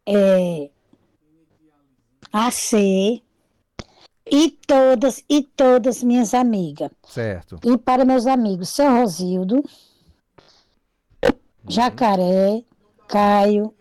é, AC e todas minhas amigas. Certo. E para meus amigos, seu Rosildo, Uhum. Jacaré, Caio,